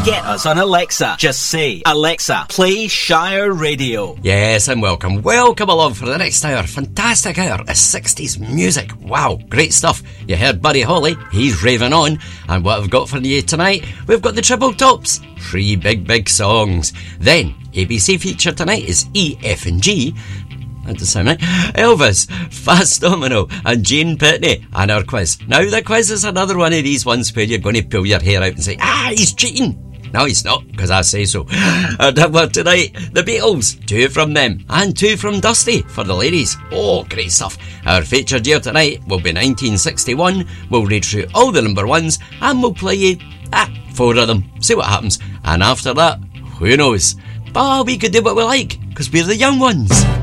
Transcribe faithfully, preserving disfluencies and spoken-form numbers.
Get us on Alexa. Just say, Alexa, play Shire Radio. Yes, and welcome. Welcome along for the next hour. Fantastic hour of sixties music. Wow, great stuff. You heard Buddy Holly, he's raving on. And what I've got for you tonight, we've got the Triple Tops. Three big, big songs. Then, A B C feature tonight is E, F and G. That does sound right. Elvis, Fast Domino and Jane Pitney and our quiz. Now the quiz is another one of these ones where you're going to pull your hair out and say, ah, he's cheating. No, he's not, because I say so. And well, tonight, the Beatles, two from them and two from Dusty for the ladies. Oh, great stuff. Our featured year tonight will be nineteen sixty-one. We'll read through all the number ones and we'll play you ah, four of them. See what happens. And after that, who knows? But we could do what we like, because we're the young ones.